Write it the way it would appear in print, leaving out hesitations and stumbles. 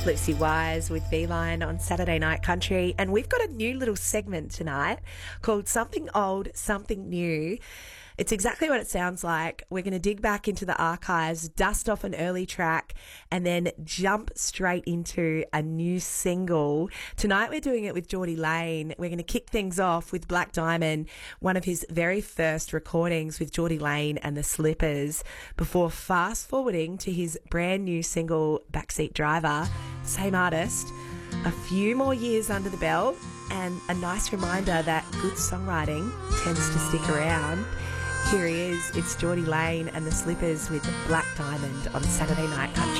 Lucy Wise with V-Line on Saturday Night Country, and we've got a new little segment tonight called Something Old, Something New. It's exactly what it sounds like. We're going to dig back into the archives, dust off an early track, and then jump straight into a new single. Tonight we're doing it with Geordie Lane. We're going to kick things off with Black Diamond, one of his very first recordings with Geordie Lane and the Slippers, before fast forwarding to his brand new single Backseat Driver. Same artist, a few more years under the belt, and a nice reminder that good songwriting tends to stick around. Here he is, it's Geordie Lane and the Slippers with Black Diamond on Saturday Night Country.